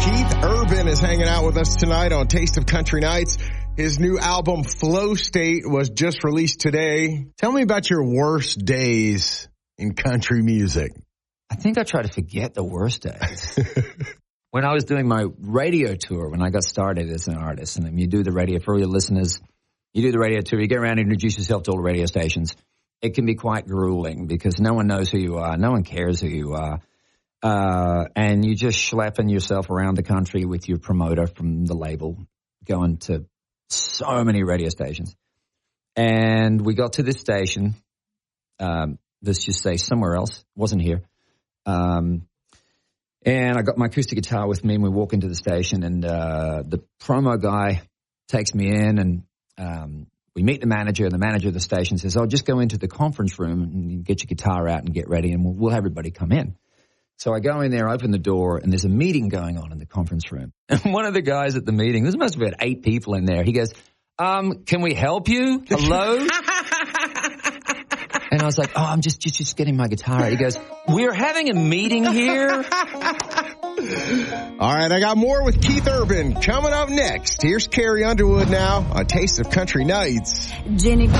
Keith Urban is hanging out with us tonight on Taste of Country Nights. His new album, Flow State, was just released today. Tell me about your worst days in country music. I think I try to forget the worst days. When I was doing my radio tour, when I got started as an artist, and you do the radio, for your listeners, you do the radio tour, you get around and introduce yourself to all the radio stations. It can be quite grueling because no one knows who you are. No one cares who you are. And you just schlepping yourself around the country with your promoter from the label, going to so many radio stations. And we got to this station, let's just say somewhere else, wasn't here. And I got my acoustic guitar with me, and we walk into the station, and the promo guy takes me in, and we meet the manager, and the manager of the station says, just go into the conference room and get your guitar out and get ready, and we'll have everybody come in. So I go in there, open the door, and there's a meeting going on in the conference room. And one of the guys at the meeting, there must have been 8 people in there, he goes, can we help you? Hello? And I was like, I'm just getting my guitar out. He goes, we're having a meeting here. All right, I got more with Keith Urban coming up next. Here's Carrie Underwood now on Taste of Country Nights. Jenny